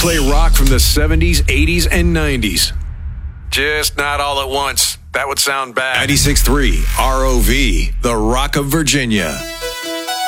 play rock from the 70s, 80s, and 90s. Just not all at once. That would sound bad. 96.3 ROV, the Rock of Virginia.